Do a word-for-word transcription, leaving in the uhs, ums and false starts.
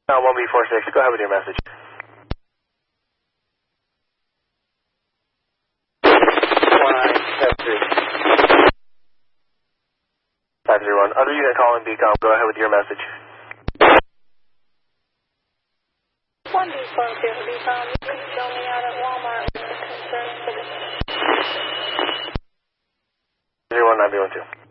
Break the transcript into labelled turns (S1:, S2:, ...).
S1: Uh, one B four six, go ahead with your message. five zero one. Other unit calling B COM, go ahead with your message.
S2: one B four zero B COM, you can show me out at Walmart with the concern for the...
S1: zero one nine B one two.